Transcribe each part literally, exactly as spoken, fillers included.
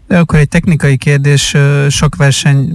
De akkor egy technikai kérdés sok verseny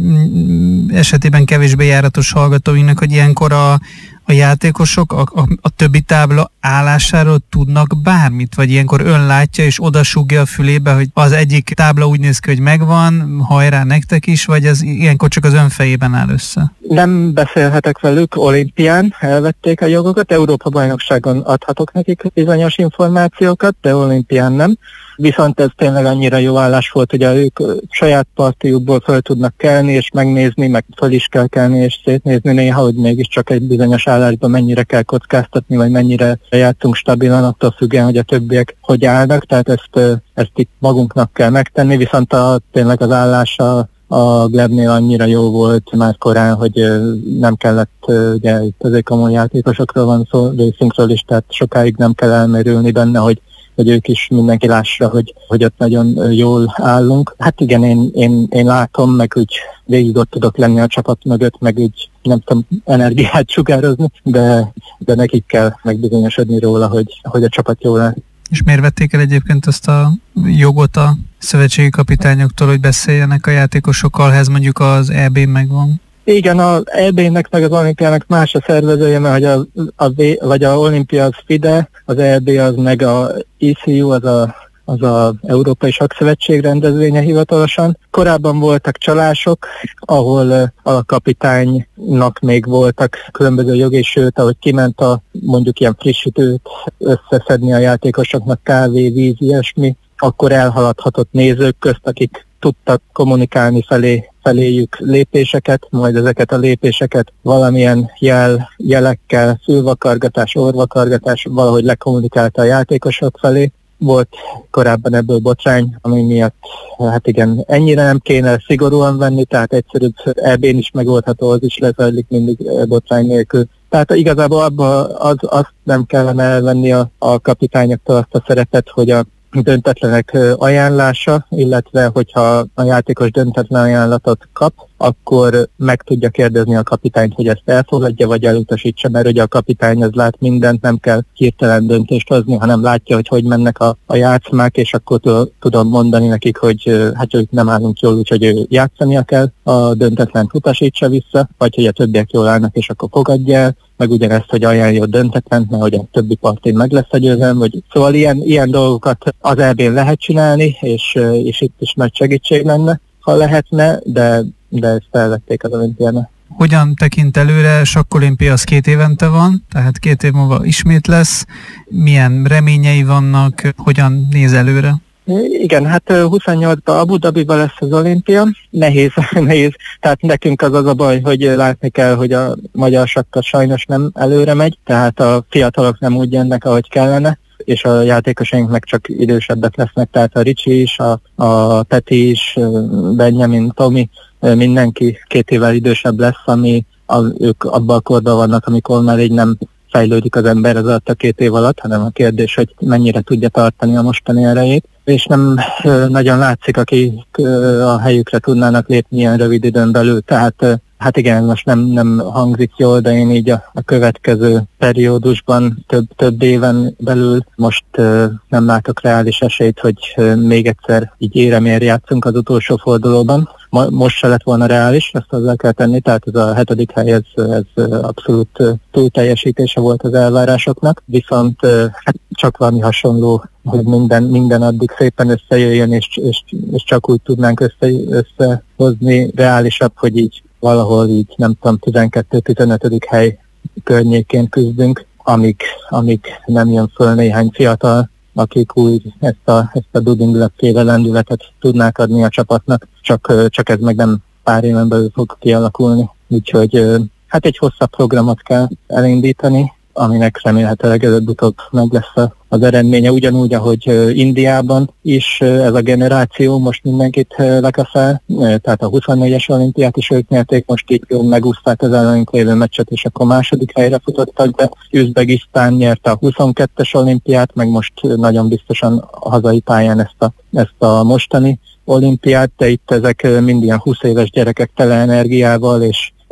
esetében kevésbé járatos hallgatóinknak, hogy ilyenkor a, a játékosok a, a, a többi tábla állásáról tudnak bármit, vagy ilyenkor ön látja és odasúgja a fülébe, hogy az egyik tábla úgy néz ki, hogy megvan, hajrá nektek is, vagy ez ilyenkor csak az ön fejében áll össze? Nem beszélhetek velük olimpián, elvették a jogokat, Európa-bajnokságon adhatok nekik bizonyos információkat, de olimpián nem. Viszont ez tényleg annyira jó állás volt, hogy ők saját partijukból föl tudnak kelni és megnézni, meg föl is kell kelni és szétnézni néha, hogy mégiscsak egy bizonyos állásban mennyire kell kockáztatni, vagy mennyire játszunk stabilan, attól függően, hogy a többiek hogy állnak, tehát ezt, ezt itt magunknak kell megtenni, viszont a, tényleg az állása a Glebnél annyira jó volt már korán, hogy nem kellett, ugye itt azért komoly játékosokról van szó, részünkről is, tehát sokáig nem kell elmerülni benne, hogy hogy ők is mindenki lássa, hogy, hogy ott nagyon jól állunk. Hát igen, én, én, én látom, meg úgy végig ott tudok lenni a csapat mögött, meg úgy nem tudom energiát sugározni, de, de nekik kell megbizonyosodni róla, hogy, hogy a csapat jól áll. És miért vették el egyébként azt a jogot a szövetségi kapitányoktól, hogy beszéljenek a játékosokkal, ez mondjuk az é bén megvan? Igen, az é bének meg az olimpiának más a szervezője, mert hogy a, a, vagy a olimpia az FIDE, az é bé az meg a i cé u, az a, az a Európai Sakszövetség rendezvénye hivatalosan. Korábban voltak csalások, ahol a kapitánynak még voltak különböző jogi, sőt, ahogy kiment a mondjuk ilyen frissítőt összeszedni a játékosoknak, kávé, víz, ilyesmi, akkor elhaladhatott nézők közt, akik tudtak kommunikálni felé, feléjük lépéseket, majd ezeket a lépéseket valamilyen jel, jelekkel, fülvakargatás, orvakargatás valahogy lekommunikálta a játékosok felé. Volt korábban ebből botrány, ami miatt, hát igen, ennyire nem kéne szigorúan venni, tehát egyszerűbb é bén is megoldható, az is lezajlik mindig botrány nélkül. Tehát igazából abban az, azt nem kellene elvenni a, a kapitányoktól azt a szerepet, hogy a döntetlenek ajánlása, illetve hogyha a játékos döntetlen ajánlatot kap, akkor meg tudja kérdezni a kapitányt, hogy ezt elfogadja, vagy elutasítsa, mert ugye a kapitány az lát mindent, nem kell hirtelen döntést hozni, hanem látja, hogy hogy mennek a, a játszmák, és akkor tudom mondani nekik, hogy hát ők nem állunk jól, úgyhogy ő játszania kell, a döntetlent utasítsa vissza, vagy hogy a többiek jól állnak, és akkor fogadja el, meg ugyanezt, hogy ajánlja döntetlen, mert hogy a többi partin meg lesz a győzelem, vagy szóval ilyen, ilyen dolgokat az é bén lehet csinálni, és, és itt is nagy segítség lenne, ha lehetne, de, de ezt felvették az olimpiának. Hogyan tekint előre? Sakkolimpia az két évente van, tehát két év múlva ismét lesz. Milyen reményei vannak? Hogyan néz előre? Igen, hát huszonnyolcban Abu Dhabiban lesz az olimpia. Nehéz, nehéz. Tehát nekünk az az a baj, hogy látni kell, hogy a magyar sakk sajnos nem előre megy, tehát a fiatalok nem úgy jönnek, ahogy kellene, és a játékosaink meg csak idősebbek lesznek, tehát a Ricsi is, a, a Peti is, Benjamin, Tomi, mindenki két évvel idősebb lesz, ami a, ők abban a korban vannak, amikor már így nem fejlődik az ember az alatt a két év alatt, hanem a kérdés, hogy mennyire tudja tartani a mostani erejét, és nem nagyon látszik, akik a helyükre tudnának lépni ilyen rövid időn belül, tehát hát igen, most nem, nem hangzik jól, de én így a, a következő periódusban, több, több éven belül most uh, nem látok reális esélyt, hogy uh, még egyszer így éremér játszunk az utolsó fordulóban. Ma, most se lett volna reális, ezt hozzá kell tenni, tehát ez a hetedik hely, ez, ez abszolút uh, túlteljesítése volt az elvárásoknak, viszont uh, hát csak valami hasonló, hogy minden, minden addig szépen összejöjjön, és, és, és csak úgy tudnánk össze, összehozni reálisabb, hogy így valahol így, nem tudom, tizenkettő-tizenötödik hely környékén küzdünk, amíg, amíg nem jön föl néhány fiatal, akik úgy ezt a, ezt a dudinglökkéve lendületet tudnák adni a csapatnak, csak, csak ez meg nem pár éven belül fog kialakulni. Úgyhogy hát egy hosszabb programot kell elindítani, aminek remélhetőleg előbb-utóbb meg lesz az eredménye, ugyanúgy, ahogy Indiában is ez a generáció most mindenkit lekaszál, tehát a huszonnégyes olimpiát is ők nyerték, most így megúszták az ellenünk lévő meccset, és akkor második helyre futottak be. Üzbegisztán nyerte a huszonkettes olimpiát, meg most nagyon biztosan a hazai pályán ezt a, ezt a mostani olimpiát, de itt ezek mind ilyen húsz éves gyerekek tele energiával, és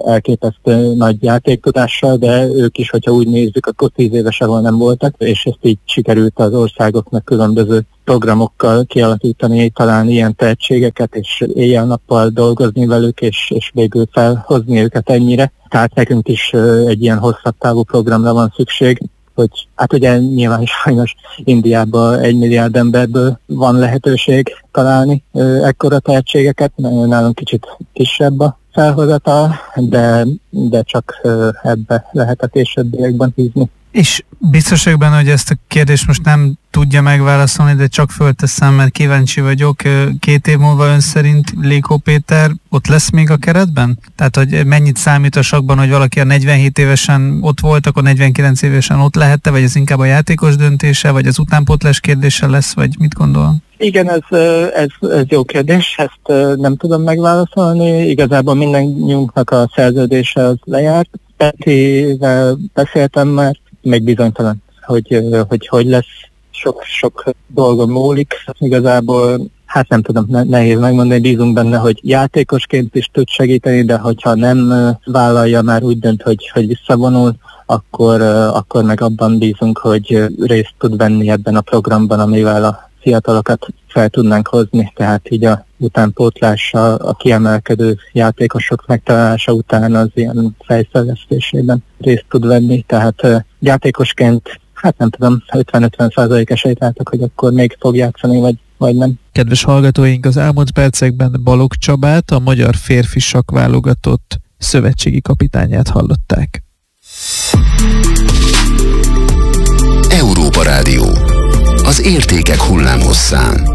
elképesztő nagy játéktudással, de ők is, hogyha úgy nézzük, akkor tíz éve sehol nem voltak, és ezt így sikerült az országoknak különböző programokkal kialakítani, talán ilyen tehetségeket, és éjjel-nappal dolgozni velük, és, és végül felhozni őket ennyire. Tehát nekünk is egy ilyen hosszabb távú programra van szükség, hogy hát ugye nyilván sajnos Indiában egy milliárd emberből van lehetőség találni ö, ekkora tehetségeket, nálunk kicsit kisebb a felhozatal, de, de csak ö, ebbe lehet a későbbiekben hízni. És biztos vagyok benne, hogy ezt a kérdést most nem tudja megválaszolni, de csak fölteszem, mert kíváncsi vagyok. Két év múlva ön szerint Lékó Péter ott lesz még a keretben? Tehát, hogy mennyit számít a sakkban, hogy valaki a negyvenhét évesen ott volt, akkor negyvenkilenc évesen ott lehette, vagy ez inkább a játékos döntése, vagy az utánpótlás kérdése lesz, vagy mit gondol? Igen, ez, ez, ez jó kérdés, ezt nem tudom megválaszolni. Igazából mindannyiunknak a szerződése az lejárt. Petivel beszéltem már, még bizonytalan, hogy, hogy hogy lesz, sok, sok dolgon múlik. Igazából, hát nem tudom, nehéz megmondani, bízunk benne, hogy játékosként is tud segíteni, de hogyha nem vállalja, már úgy dönt, hogy, hogy visszavonul, akkor, akkor meg abban bízunk, hogy részt tud venni ebben a programban, amivel a fiatalokat fel tudnánk hozni, tehát így a utánpótlása, a kiemelkedő játékosok megtalálása után az ilyen fejlesztésében részt tud venni, tehát uh, játékosként, hát nem tudom, ötven-ötven százalék esélyt látok, hogy akkor még fog játszani, vagy, vagy nem. Kedves hallgatóink, az elmúlt percekben Balogh Csabát, a magyar férfi sakkválogatott szövetségi kapitányát hallották. Európa Rádió. Az értékek hullámhosszán.